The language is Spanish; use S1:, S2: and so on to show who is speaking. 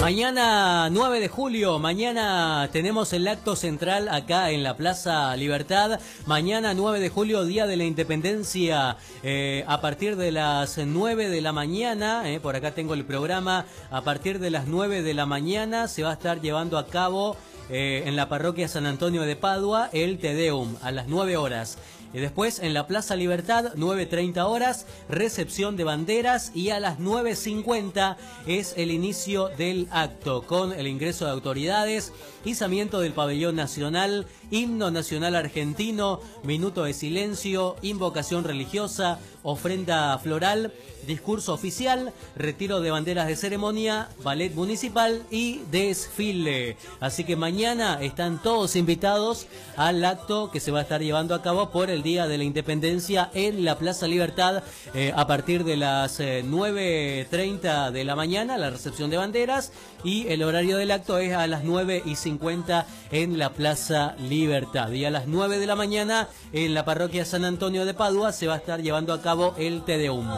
S1: Mañana 9 de julio, mañana tenemos el acto central acá en la Plaza Libertad. Mañana 9 de julio, Día de la Independencia, a partir de las 9 de la mañana, por acá tengo el programa, a partir de las 9 de la mañana se va a estar llevando a cabo en la parroquia San Antonio de Padua el Te Deum a las 9 horas. Y después en la Plaza Libertad, 9:30 horas, recepción de banderas y a las 9:50 es el inicio del acto con el ingreso de autoridades, izamiento del pabellón nacional, himno nacional argentino, minuto de silencio, invocación religiosa, ofrenda floral, discurso oficial, retiro de banderas de ceremonia, ballet municipal y desfile. Así que mañana están todos invitados al acto que se va a estar llevando a cabo por el Día de la Independencia en la Plaza Libertad a partir de las 9:30 de la mañana, la recepción de banderas, y el horario del acto es a las 9:50 en la Plaza Libertad. Y a las 9 de la mañana en la parroquia San Antonio de Padua se va a estar llevando a cabo el Te Deum.